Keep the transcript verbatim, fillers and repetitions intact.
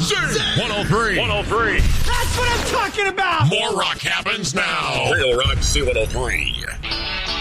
one oh three. one oh three. That's what I'm talking about! More rock happens now. Real Rock C one oh three.